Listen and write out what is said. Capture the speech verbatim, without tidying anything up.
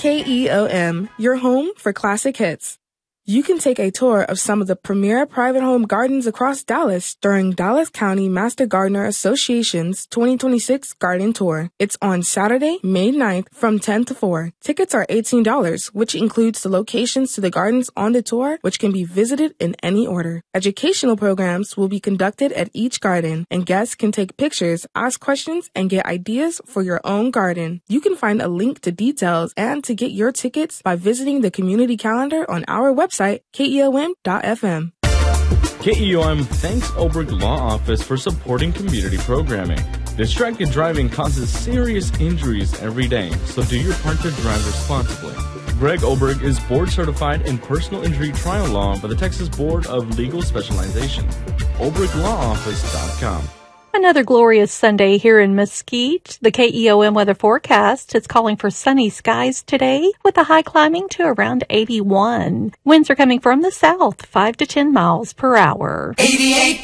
K E O M, your home for classic hits. You can take a tour of some of the premier private home gardens across Dallas during Dallas County Master Gardener Association's twenty twenty-six Garden Tour. It's on Saturday, May ninth from ten to four. Tickets are eighteen dollars, which includes the locations to the gardens on the tour, which can be visited in any order. Educational programs will be conducted at each garden, and guests can take pictures, ask questions, and get ideas for your own garden. You can find a link to details and to get your tickets by visiting the community calendar on our website, K E O M dot F M. K E O M thanks Oberg Law Office for supporting community programming. Distracted driving causes serious injuries every day, so do your part to drive responsibly. Greg Oberg is board certified in personal injury trial law by the Texas Board of Legal Specialization. oberg law office dot com. Another glorious Sunday here in Mesquite. The K E O M weather forecast is calling for sunny skies today with a high climbing to around eighty-one. Winds are coming from the south, five to ten miles per hour. eighty-eight